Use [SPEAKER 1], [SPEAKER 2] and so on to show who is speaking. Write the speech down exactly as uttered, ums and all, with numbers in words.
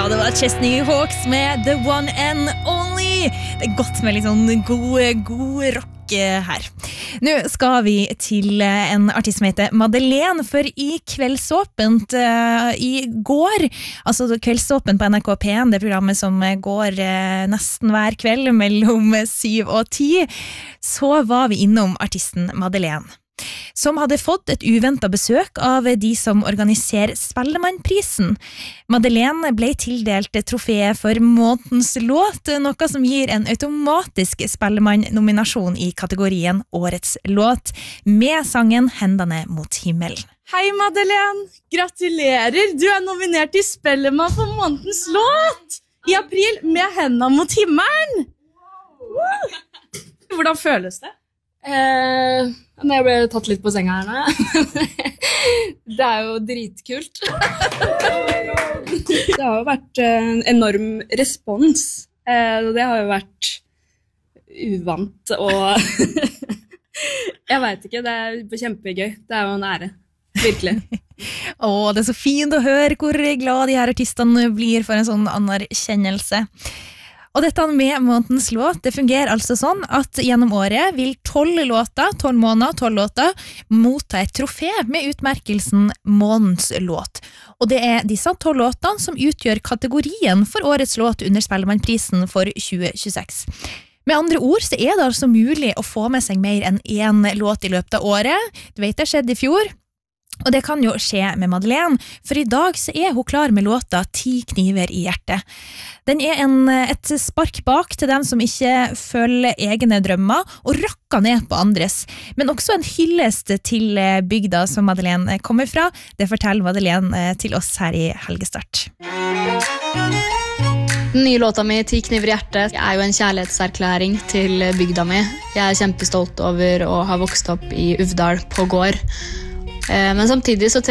[SPEAKER 1] Ja, det var Chesney Hawks med The One and Only. Det er godt med litt sånn god, god rock her. Nå skal vi til en artist som heter Madeleine, for i Kveldsåpent uh, i går, altså Kveldsåpent på N R K P en, det programmet som går uh, nesten hver kveld mellom syv og ti, så var vi innom artisten Madeleine, som hadde fått et uventet besøk av de som organiserer Spellemannprisen. Madeleine ble tildelt trofeet for månedens låt, noe som gir en automatisk Spellemann-nominasjon i kategorien Årets låt, med sangen Hendene mot himmelen.
[SPEAKER 2] Hei Madeleine, gratulerer! Du er nominert til Spellemann for månedens låt i april med Hendene mot himmelen! Hvordan føles det?
[SPEAKER 3] Eh, jeg ble tatt litt på senga her nå. Det er jo dritkult. Det har jo vært en enorm respons. Eh, det har jo vært uvant og jeg vet ikke, det er kjempegøy. Det er jo en ære, virkelig.
[SPEAKER 1] Åh, det er så fint å høre hvor glad de her artistene blir for en sånn anerkjennelse. Og dette med månedens låt, det fungerer altså sånn at gjennom året vil tolv låter, tolv måneder, tolv låter, motta et trofé med utmerkelsen månedens låt. Og det er disse tolv låtene som utgjør kategorien for årets låt under Spellemannprisen for tjue tjueseks. Med andre ord så er det altså mulig å få med seg mer enn én låt i løpet av året. Du vet det skjedde i fjor. Og det kan jo skje med Madeleine, for i dag så er hun klar med låta Ti kniver i hjertet. Den er en, et spark bak til dem som ikke følger egne drømmer og rakker ned på andres, men også en hyllest til bygda som Madeleine kommer fra. Det forteller Madeleine til oss her i Helgestart.
[SPEAKER 3] Den nye låta mi, Ti kniver i hjertet, er jo en kjærlighetserklæring til bygda mi. Jeg er kjempestolt over å ha vokst opp i Uvdal på gård. Men samtidig så